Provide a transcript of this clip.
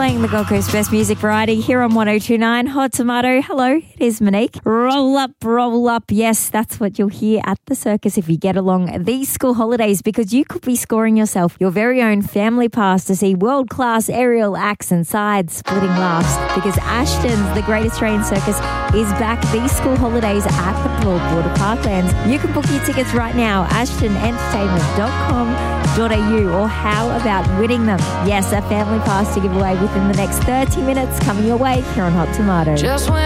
playing the Gold Coast Best Music Variety here on 102.9 Hot Tomato. Hello, it is Monique. Roll up, roll up. Yes, that's what you'll hear at the circus if you get along these school holidays, because you could be scoring yourself your very own family pass to see world-class aerial acts and side-splitting laughs, because Ashton's The Great Australian Circus is back these school holidays at the Broadwater Parklands. You can book your tickets right now, ashtonentertainment.com.au, or how about winning them? Yes, a family pass to give away within the next 30 minutes coming your way here on Hot Tomato. Just when